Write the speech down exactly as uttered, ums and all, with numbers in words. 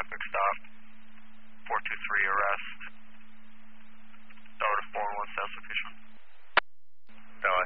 traffic stop. four two three arrest. Delta four one South Location. Delta